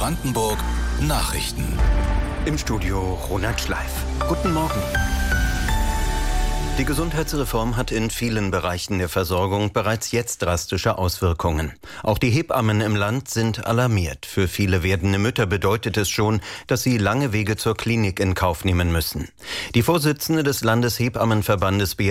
Brandenburg Nachrichten. Im Studio Ronald Schleif. Guten Morgen. Die Gesundheitsreform hat in vielen Bereichen der Versorgung bereits jetzt drastische Auswirkungen. Auch die Hebammen im Land sind alarmiert. Für viele werdende Mütter bedeutet es schon, dass sie lange Wege zur Klinik in Kauf nehmen müssen. Die Vorsitzende des Landeshebammenverbandes